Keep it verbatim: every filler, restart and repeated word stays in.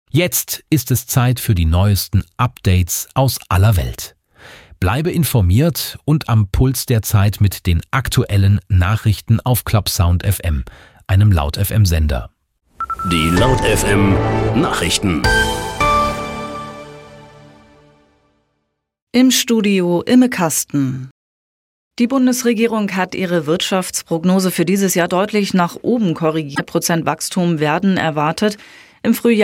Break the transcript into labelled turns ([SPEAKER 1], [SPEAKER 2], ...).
[SPEAKER 1] Jetzt ist es Zeit für die neuesten Updates aus aller Welt. Bleibe informiert und am Puls der Zeit mit den aktuellen Nachrichten auf Clubsound F M, einem Laut F M-Sender.
[SPEAKER 2] Die Laut F M Nachrichten.
[SPEAKER 3] Im Studio Imme Kasten. Die Bundesregierung hat ihre Wirtschaftsprognose für dieses Jahr deutlich nach oben korrigiert. Prozent Wachstum werden erwartet. Im Frühjahr